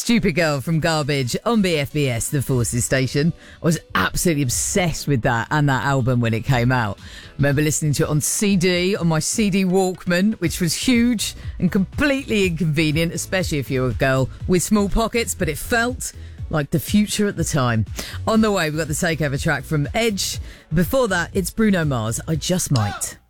Stupid Girl from Garbage on BFBS, the Forces station. I was absolutely obsessed with that and that album when it came out. Remember listening to it on CD, on my CD Walkman, which was huge and completely inconvenient, especially if you were a girl with small pockets, but it felt like the future at the time. On the way, we've got the Takeover track from Edge. Before that, it's Bruno Mars, I Just Might.